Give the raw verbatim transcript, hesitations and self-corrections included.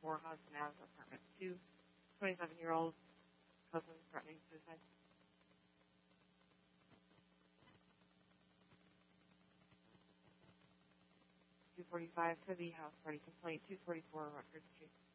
four Hudson Avenue, apartment two, twenty-seven-year-old cousin threatening suicide. two forty-five to the house party complaint, two forty-four Rutgers Street.